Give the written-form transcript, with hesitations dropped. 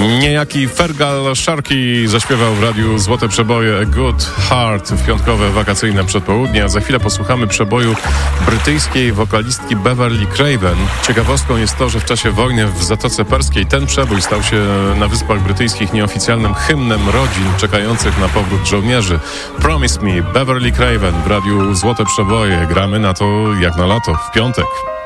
Niejaki Fergal Sharkey zaśpiewał w radiu Złote Przeboje A Good Heart w piątkowe wakacyjne przedpołudnie, a za chwilę posłuchamy przeboju brytyjskiej wokalistki Beverly Craven. Ciekawostką jest to, że w czasie wojny w Zatoce Perskiej ten przebój stał się na Wyspach Brytyjskich nieoficjalnym hymnem rodzin czekających na powrót żołnierzy. Promise Me, Beverly Craven w radiu Złote Przeboje. Gramy na to jak na lato, w piątek.